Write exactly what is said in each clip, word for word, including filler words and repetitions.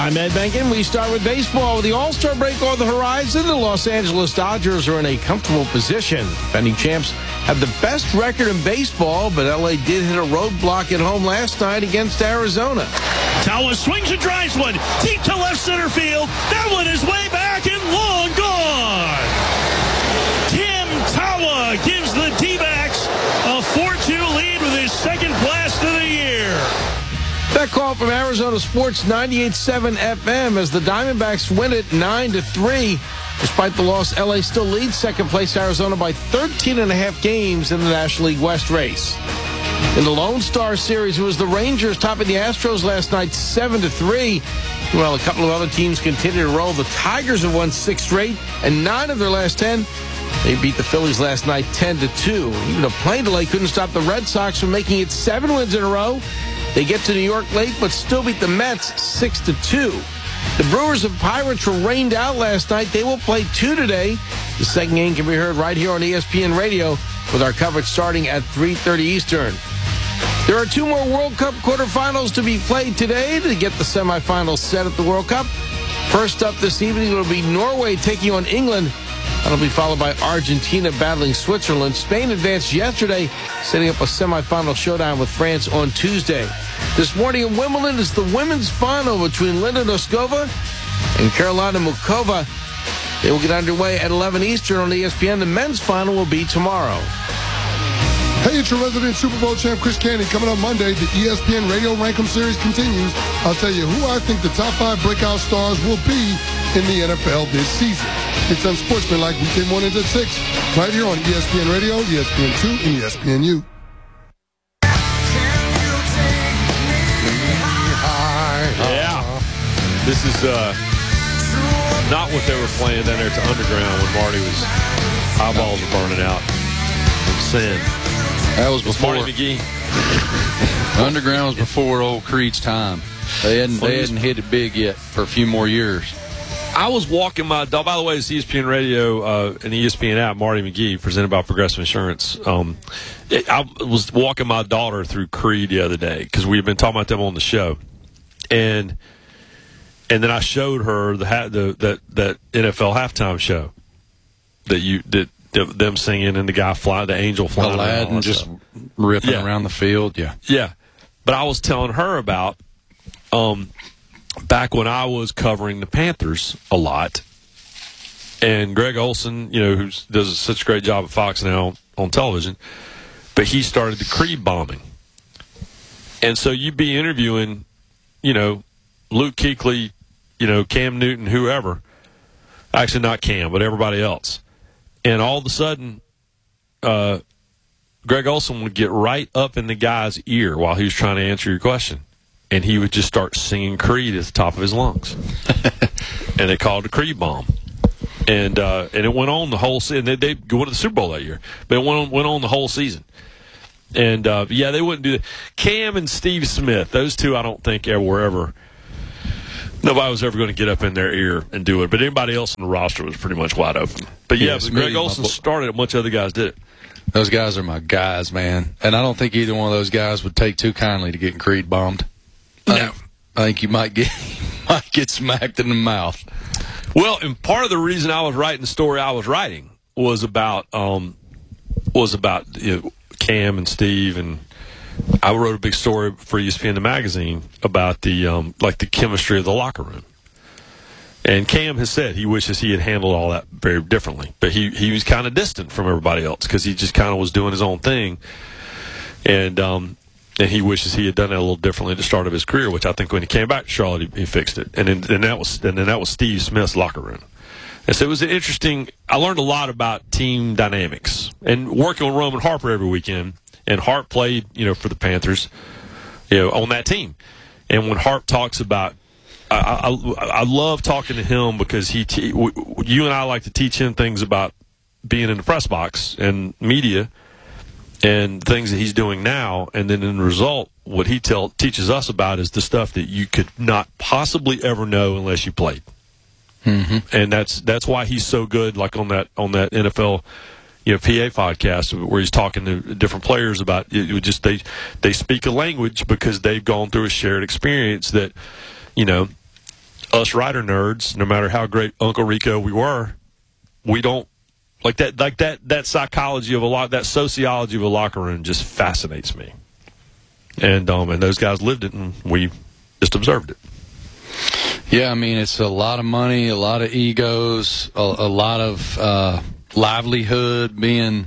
I'm Ed Benkin. We start with baseball. With the All-Star break on the horizon, the Los Angeles Dodgers are in a comfortable position. Defending champs have the best record in baseball, but L A did hit a roadblock at home last night against Arizona. Tawa swings and drives one deep to left center field. That one is way back and long gone. Tim Tawa gives the D-backs a four two lead with his second blast of the year. That call from Arizona Sports ninety-eight point seven F M as the Diamondbacks win it nine to three. Despite the loss, L A still leads second place Arizona by thirteen and a half games in the National League West race. In the Lone Star Series, it was the Rangers topping the Astros last night seven to three. Well, a couple of other teams continue to roll. The Tigers have won six straight and nine of their last ten. They beat the Phillies last night ten to two. Even a plane delay couldn't stop the Red Sox from making it seven wins in a row. They get to New York late, but still beat the Mets six to two. The Brewers and Pirates were rained out last night. They will play two today. The second game can be heard right here on E S P N Radio with our coverage starting at three thirty Eastern. There are two more World Cup quarterfinals to be played today to get the semifinals set at the World Cup. First up this evening will be Norway taking on England. That'll be followed by Argentina battling Switzerland. Spain advanced yesterday, setting up a semifinal showdown with France on Tuesday. This morning in Wimbledon is the women's final between Linda Noskova and Karolina Muchova. They will get underway at eleven Eastern on E S P N. The men's final will be tomorrow. Hey, it's your resident Super Bowl champ, Chris Candy. Coming up Monday, the E S P N Radio Rankum Series continues. I'll tell you who I think the top five breakout stars will be in the N F L this season. It's Unsportsmanlike weekday mornings at six, right here on E S P N Radio, E S P N two, and E S P N U. Yeah. This is uh, not what they were playing down there at the Underground when Marty was, eyeballs were burning out from sin. That was before Marty McGee. Underground was before old Creed's time. They hadn't they hadn't hit it big yet for a few more years. I was walking my dog. By the way, it's E S P N Radio uh, and the E S P N app. Marty McGee, presented by Progressive Insurance. Um, it, I was walking my daughter through Creed the other day because we've been talking about them on the show, and and then I showed her the the that that N F L halftime show that you that. Them singing and the guy fly, the angel flying Aladdin around just stuff. ripping Yeah. around the field. Yeah, Yeah, but I was telling her about um, back when I was covering the Panthers a lot, and Greg Olson, you know, who does such a great job at Fox now on television, but he started the Creed bombing, and so you'd be interviewing, you know, Luke Kuechly, you know, Cam Newton, whoever, actually not Cam, but everybody else. And all of a sudden, uh, Greg Olson would get right up in the guy's ear while he was trying to answer your question. And he would just start singing Creed at the top of his lungs. And they called it a Creed bomb. And uh, and it went on the whole season. They, they went to the Super Bowl that year. But it went on, went on the whole season. And, uh, yeah, they wouldn't do that. Cam and Steve Smith, those two I don't think ever were ever – nobody was ever going to get up in their ear and do it, but anybody else on the roster was pretty much wide open. But yeah, yes, but Greg me, Olson bo- started it. A bunch of other guys did it. those guys are my guys, man. And I don't think either one of those guys would take too kindly to getting Creed bombed. No. I, I think you might get you might get smacked in the mouth. Well, and part of the reason I was writing the story I was writing was about um, was about you know, Cam and Steve, and I wrote a big story for E S P N the magazine about the um, like the chemistry of the locker room. And Cam has said he wishes he had handled all that very differently, but he he was kind of distant from everybody else because he just kind of was doing his own thing, and um, and he wishes he had done that a little differently at the start of his career, which I think when he came back to Charlotte he, he fixed it, and then, and that was and then that was Steve Smith's locker room. And so it was an interesting. I learned a lot about team dynamics and working with Roman Harper every weekend. And Hart played, you know, for the Panthers, you know, on that team. And when Hart talks about, I, I, I love talking to him because he, te- you and I like to teach him things about being in the press box and media and things that he's doing now. And then in the result, what he tell, teaches us about is the stuff that you could not possibly ever know unless you played. Mm-hmm. And that's that's why he's so good, like on that on that N F L, you know, P A podcast where he's talking to different players about it. it just they they speak a language because they've gone through a shared experience that, you know, us writer nerds, no matter how great Uncle Rico we were, we don't like that. Like that, that psychology of a lot, that sociology of a locker room just fascinates me. And um, and those guys lived it, and we just observed it. Yeah, I mean, it's a lot of money, a lot of egos, a, a lot of uh, livelihood being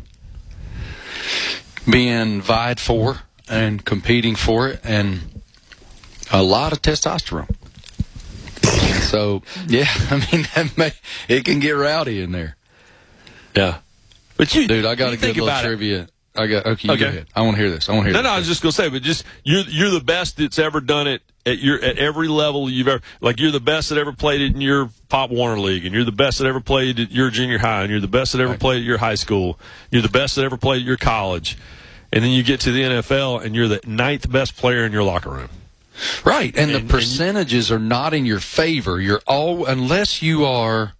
being vied for and competing for it, and a lot of testosterone. So, yeah, I mean, that may, it can get rowdy in there. Yeah. But you, Dude, I got you a good little trivia. It. I got okay. You okay. Go ahead. I want to hear this. I want to hear. No, this. no. I was just gonna say, but just you're you're the best that's ever done it at your at every level you've ever. Like you're the best that ever played it in your Pop Warner League, and you're the best that ever played at your junior high, and you're the best that ever right. played at your high school. You're the best that ever played at your college, and then you get to the N F L, and you're the ninth best player in your locker room. Right, and, and the percentages and are not in your favor. You're all unless you are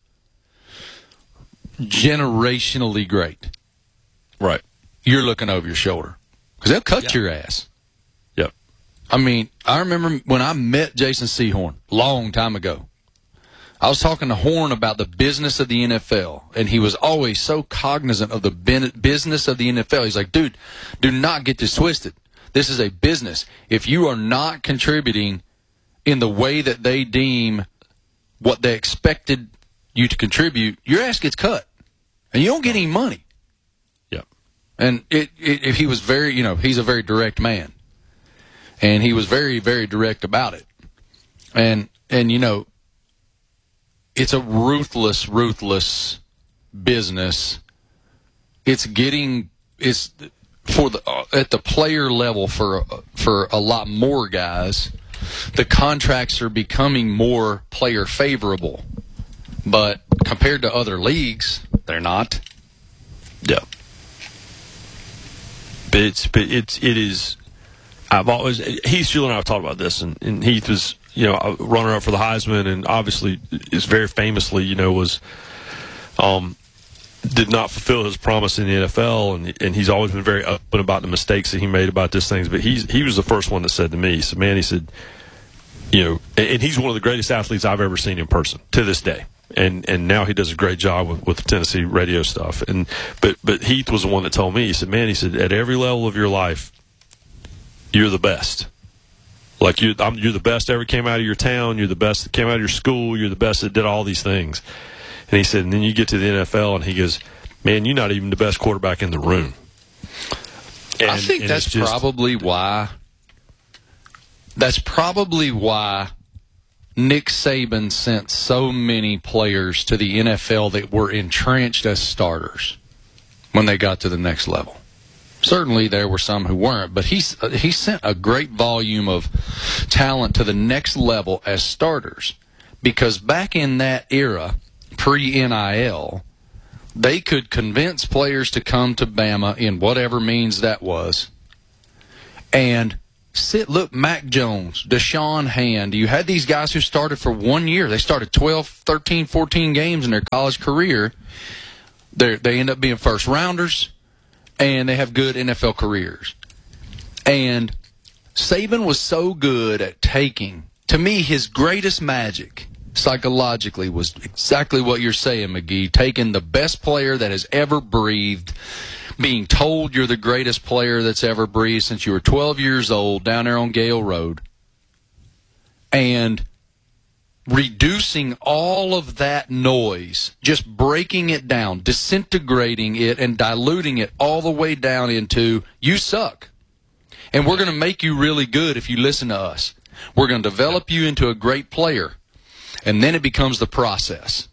generationally great. Right. You're looking over your shoulder because they'll cut yeah. your ass. Yep. I mean, I remember when I met Jason Sehorn a long time ago. I was talking to Horn about the business of the N F L, and he was always so cognizant of the business of the N F L. He's like, dude, do not get this twisted. This is a business. If you are not contributing in the way that they deem what they expected you to contribute, your ass gets cut, and you don't get any money. Yep. And it, it, it, he was very, you know, he's a very direct man, and he was very, very direct about it. And and you know, it's a ruthless, ruthless business. It's getting it's. For the uh, at the player level for uh, for a lot more guys, the contracts are becoming more player favorable, but compared to other leagues, they're not. Yeah, but it's but it's it is. I've always Heath Shuler and I have talked about this, and, and Heath was you know a runner up for the Heisman, and obviously is very famously you know was um. did not fulfill his promise in the N F L, and and he's always been very open about the mistakes that he made about these things. But he's he was the first one that said to me, he said, man, he said, you know, and, and he's one of the greatest athletes I've ever seen in person to this day. And and now he does a great job with, with the Tennessee radio stuff. And but but Heath was the one that told me, he said, man, he said, at every level of your life, you're the best. Like you, I'm, you're the best that ever came out of your town. You're the best that came out of your school. You're the best that did all these things. And he said, and then you get to the N F L, and he goes, man, you're not even the best quarterback in the room. And, I think that's just, probably why. That's probably why Nick Saban sent so many players to the N F L that were entrenched as starters when they got to the next level. Certainly there were some who weren't, but he, uh, he sent a great volume of talent to the next level as starters. Because back in that era, pre-N I L, they could convince players to come to Bama in whatever means that was. And sit, look, Mac Jones, Deshaun Hand, you had these guys who started for one year. They started twelve, thirteen, fourteen games in their college career. They're, they end up being first rounders, and they have good N F L careers. And Saban was so good at taking, to me, his greatest magic psychologically was exactly what you're saying, McGee, taking the best player that has ever breathed, being told you're the greatest player that's ever breathed since you were twelve years old down there on Gale Road, and reducing all of that noise, just breaking it down, disintegrating it, and diluting it all the way down into, you suck. And we're going to make you really good if you listen to us. We're going to develop you into a great player. And then it becomes the process.